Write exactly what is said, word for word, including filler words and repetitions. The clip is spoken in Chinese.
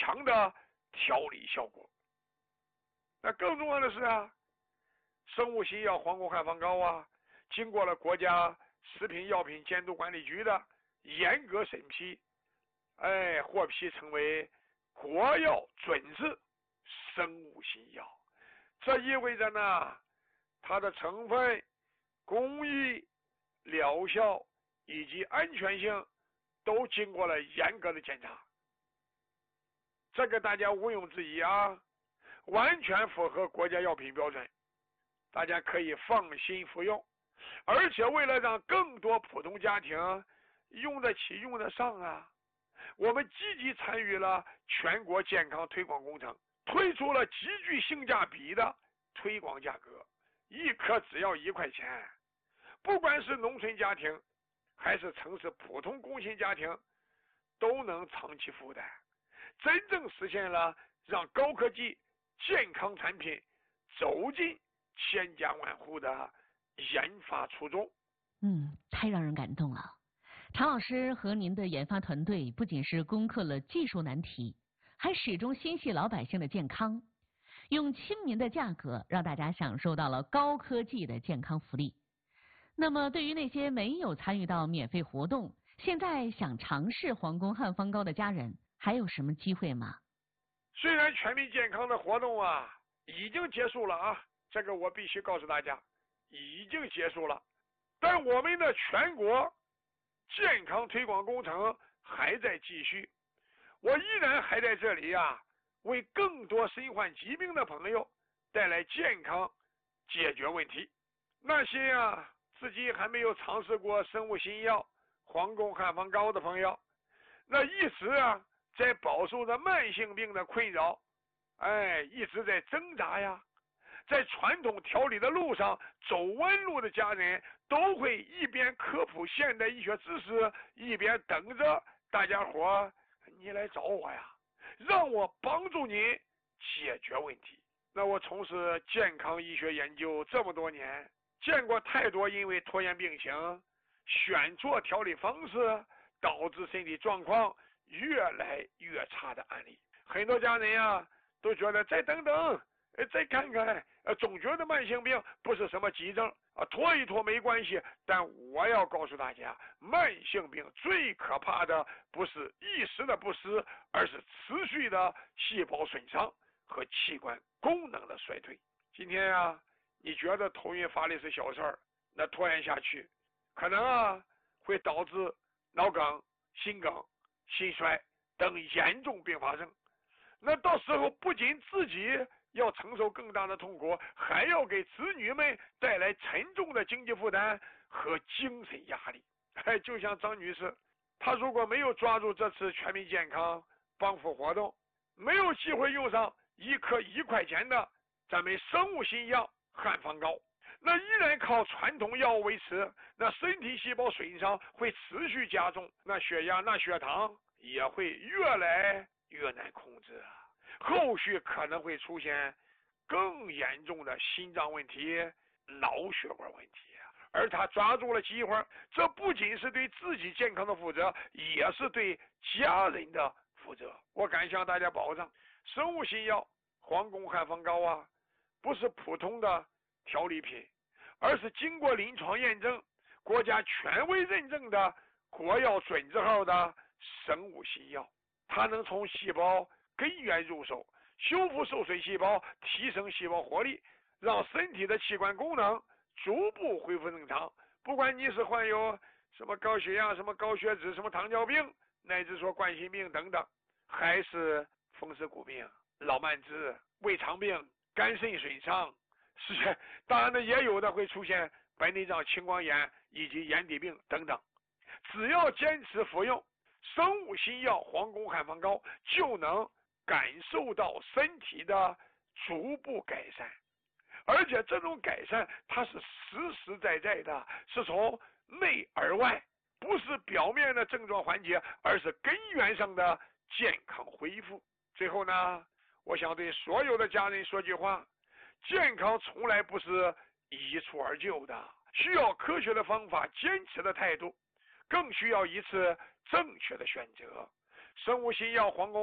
强的调理效果。那更重要的是啊，生物新药黄宫汉方膏啊，经过了国家食品药品监督管理局的严格审批，哎，获批成为国药准字生物新药。这意味着呢，它的成分、工艺、疗效以及安全性都经过了严格的检查，这个大家毋庸置疑啊，完全符合国家药品标准，大家可以放心服用。而且为了让更多普通家庭用得起用得上啊，我们积极参与了全国健康推广工程，推出了极具性价比的推广价格，一颗只要一块钱，不管是农村家庭还是城市普通工薪家庭都能长期负担，真正实现了让高科技健康产品走进千家万户的研发初衷。 嗯，太让人感动了。常老师和您的研发团队不仅是攻克了技术难题，还始终心系老百姓的健康，用亲民的价格让大家享受到了高科技的健康福利。那么对于那些没有参与到免费活动，现在想尝试黄宫汉方膏的家人，还有什么机会吗？ 虽然全民健康的活动啊已经结束了啊，这个我必须告诉大家，已经结束了，但我们的全国健康推广工程还在继续。我依然还在这里啊，为更多身患疾病的朋友带来健康解决问题。那些啊自己还没有尝试过生物新药黄宫汉方膏的朋友，那一直啊在饱受着慢性病的困扰，哎，一直在挣扎呀，在传统调理的路上走弯路的家人，都会一边科普现代医学知识，一边等着大家伙你来找我呀，让我帮助您解决问题。那我从事健康医学研究这么多年，见过太多因为拖延病情、选错调理方式导致身体状况越来越差的案例。很多家人呀都觉得再等等，再看看，总觉得慢性病不是什么急症啊，拖一拖没关系。但我要告诉大家，慢性病最可怕的不是一时的不适，而是持续的细胞损伤和器官功能的衰退。今天啊，你觉得头晕乏力是小事儿，那拖延下去，可能啊会导致脑梗、心梗、心衰等严重并发症。那到时候不仅自己要承受更大的痛苦，还要给子女们带来沉重的经济负担和精神压力。哎，就像张女士，她如果没有抓住这次全民健康帮扶活动，没有机会用上一颗一块钱的咱们生物新药汉方膏，那依然靠传统药物维持，那身体细胞损伤会持续加重，那血压、那血糖也会越来越难控制啊，后续可能会出现更严重的心脏问题、脑血管问题。而他抓住了机会，这不仅是对自己健康的负责，也是对家人的负责。我敢向大家保证，生物新药黄宫汉方膏啊，不是普通的调理品，而是经过临床验证、国家权威认证的国药准字号的生物新药。它能从细胞根源入手，修复受损细胞，提升细胞活力，让身体的器官功能逐步恢复正常。不管你是患有什么高血压、什么高血脂、什么糖尿病，乃至说冠心病等等，还是风湿骨病、老慢支、胃肠病、肝肾损伤，是当然呢，也有的会出现白内障、青光眼以及眼底病等等。只要坚持服用生物新药黄宫汉方膏，就能感受到身体的逐步改善。而且这种改善它是实实在在的，是从内而外，不是表面的症状缓解，而是根源上的健康恢复。最后呢，我想对所有的家人说句话，健康从来不是一蹴而就的，需要科学的方法、坚持的态度，更需要一次正确的选择。生物新药黄宫